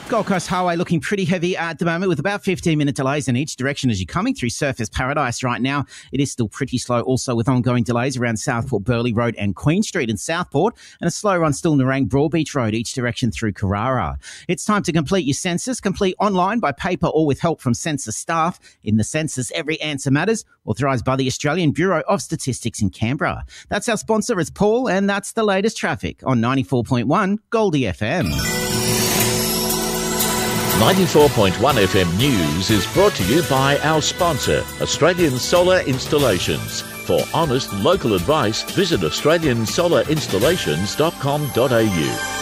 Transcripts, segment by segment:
Gold Coast Highway looking pretty heavy at the moment with about 15-minute delays in each direction as you're coming through Surfers Paradise right now. It is still pretty slow also with ongoing delays around Southport Burleigh Road and Queen Street in Southport, and a slow run still Nerang Broadbeach Road each direction through Carrara. It's time to complete your census. Complete online, by paper or with help from census staff. In the census, every answer matters. Authorised by the Australian Bureau of Statistics in Canberra. That's our sponsor, it's Paul, and that's the latest traffic on 94.1 Goldie FM. 94.1 FM News is brought to you by our sponsor, Australian Solar Installations. For honest local advice, visit australiansolarinstallations.com.au.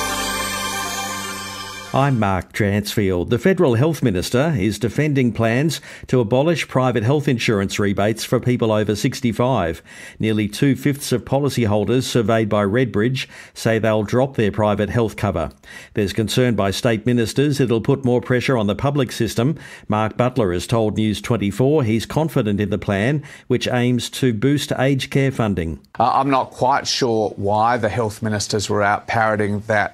I'm Mark Dransfield. The Federal Health Minister is defending plans to abolish private health insurance rebates for people over 65. Nearly 2/5 of policyholders surveyed by Redbridge say they'll drop their private health cover. There's concern by state ministers it'll put more pressure on the public system. Mark Butler has told News 24 he's confident in the plan, which aims to boost aged care funding. I'm not quite sure why the health ministers were out parroting that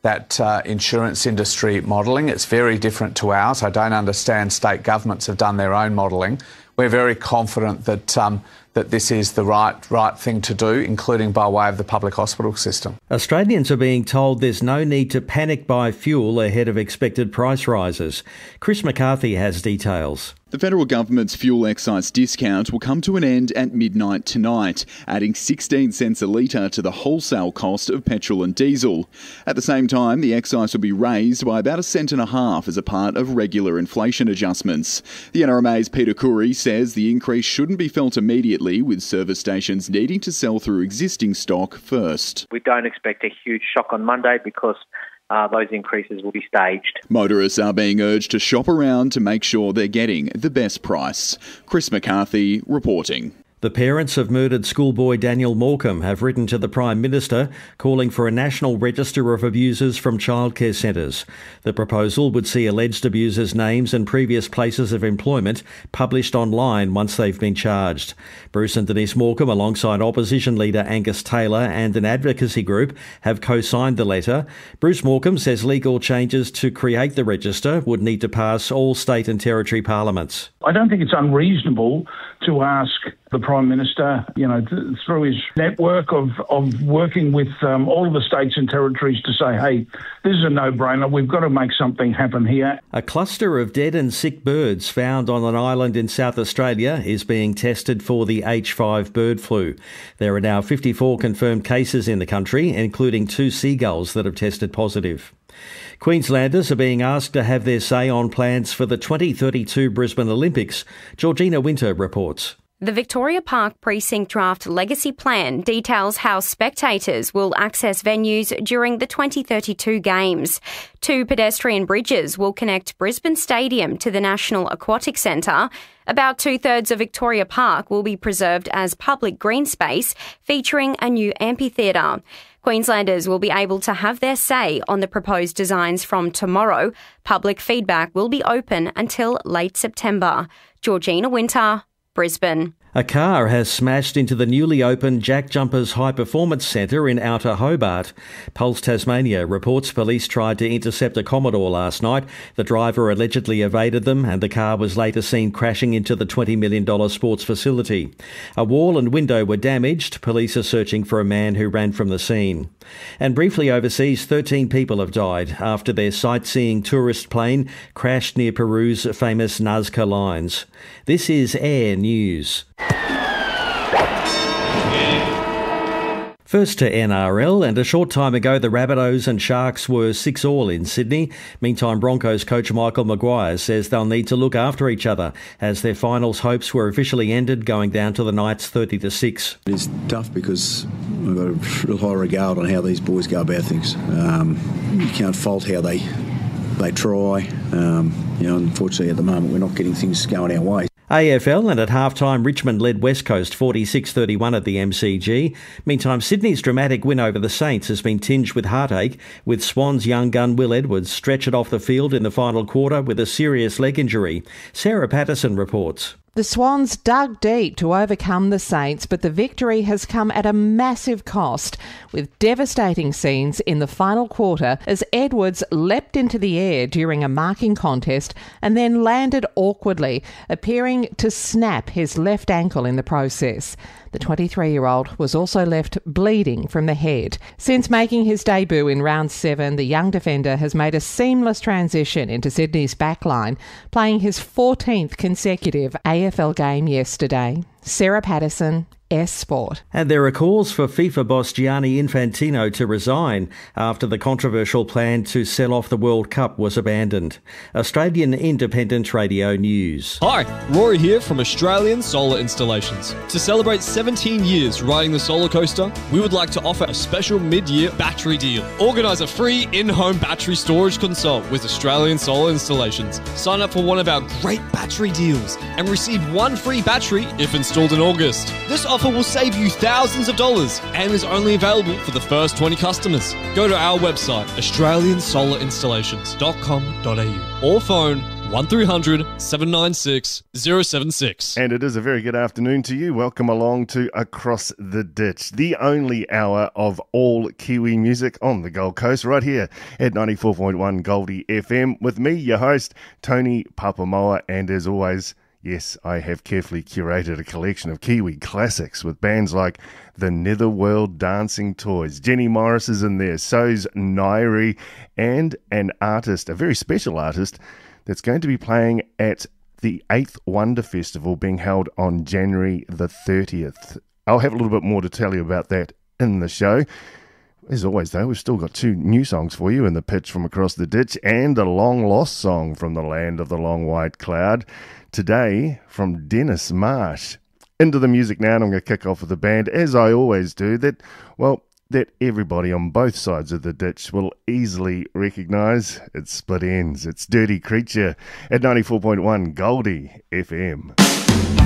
insurance industry modelling. It's very different to ours. I don't understand state governments have done their own modelling. We're very confident that that this is the right thing to do, including by way of the public hospital system. Australians are being told there's no need to panic buy fuel ahead of expected price rises. Chris McCarthy has details. The federal government's fuel excise discount will come to an end at midnight tonight, adding 16 cents a litre to the wholesale cost of petrol and diesel. At the same time, the excise will be raised by about 1.5 cents as a part of regular inflation adjustments. The NRMA's Peter Khoury says the increase shouldn't be felt immediately, with service stations needing to sell through existing stock first. We don't expect a huge shock on Monday because those increases will be staged. Motorists are being urged to shop around to make sure they're getting the best price. Chris McCarthy reporting. The parents of murdered schoolboy Daniel Morecambe have written to the Prime Minister calling for a national register of abusers from childcare centres. The proposal would see alleged abusers' names and previous places of employment published online once they've been charged. Bruce and Denise Morecambe, alongside opposition leader Angus Taylor and an advocacy group, have co-signed the letter. Bruce Morecambe says legal changes to create the register would need to pass all state and territory parliaments. I don't think it's unreasonable to ask the Prime Minister, through his network of working with all of the states and territories to say, hey, this is a no-brainer. We've got to make something happen here. A cluster of dead and sick birds found on an island in South Australia is being tested for the H5 bird flu. There are now 54 confirmed cases in the country, including 2 seagulls that have tested positive. Queenslanders are being asked to have their say on plans for the 2032 Brisbane Olympics. Georgina Winter reports. The Victoria Park Precinct Draft Legacy Plan details how spectators will access venues during the 2032 Games. 2 pedestrian bridges will connect Brisbane Stadium to the National Aquatic Centre. About 2/3 of Victoria Park will be preserved as public green space, featuring a new amphitheatre. Queenslanders will be able to have their say on the proposed designs from tomorrow. Public feedback will be open until late September. Georgina Winter, Brisbane. A car has smashed into the newly opened Jack Jumpers High Performance Centre in Outer Hobart. Pulse Tasmania reports police tried to intercept a Commodore last night. The driver allegedly evaded them and the car was later seen crashing into the $20 million sports facility. A wall and window were damaged. Police are searching for a man who ran from the scene. And briefly overseas, 13 people have died after their sightseeing tourist plane crashed near Peru's famous Nazca lines. This is Air News. First to NRL, and a short time ago the Rabbitohs and Sharks were 6-all in Sydney. Meantime, Broncos coach Michael Maguire says they'll need to look after each other as their finals hopes were officially ended, going down to the Knights 30-6. It's tough because we've got a real high regard on how these boys go about things. You can't fault how they try. Unfortunately at the moment we're not getting things going our way. AFL, and at half-time Richmond led West Coast 46-31 at the MCG. Meantime, Sydney's dramatic win over the Saints has been tinged with heartache, with Swans young gun Will Edwards stretched off the field in the final quarter with a serious leg injury. Sarah Patterson reports. The Swans dug deep to overcome the Saints, but the victory has come at a massive cost, with devastating scenes in the final quarter as Edwards leapt into the air during a marking contest and then landed awkwardly, appearing to snap his left ankle in the process. The 23-year-old was also left bleeding from the head. Since making his debut in round 7, the young defender has made a seamless transition into Sydney's backline, playing his 14th consecutive AFL game yesterday. Sarah Patterson, S Sport. And there are calls for FIFA boss Gianni Infantino to resign after the controversial plan to sell off the World Cup was abandoned. Australian Independent Radio News. Hi, Rory here from Australian Solar Installations. To celebrate 17 years riding the solar coaster, we would like to offer a special mid-year battery deal. Organise a free in-home battery storage consult with Australian Solar Installations. Sign up for one of our great battery deals and receive one free battery if installed in August. This offer will save you thousands of dollars and is only available for the first 20 customers. Go to our website, australiansolarinstallations.com.au or phone 1300 796 076. And it is a very good afternoon to you. Welcome along to Across the Ditch, the only hour of all Kiwi music on the Gold Coast, right here at 94.1 Goldie FM with me, your host, Tony Papamoa, and as always, yes, I have carefully curated a collection of Kiwi classics with bands like the Netherworld Dancing Toys. Jenny Morris is in there, so's Nairi, and an artist, a very special artist, that's going to be playing at the 8th Wonder Festival being held on January the 30th. I'll have a little bit more to tell you about that in the show. As always, though, we've still got 2 new songs for you in the pitch from Across the Ditch and a long-lost song from the land of the long white cloud. Today, from Dennis Marsh. Into the music now, and I'm going to kick off with a band, as I always do, that everybody on both sides of the ditch will easily recognise. It's Split Ends. It's Dirty Creature at 94.1 Goldie FM.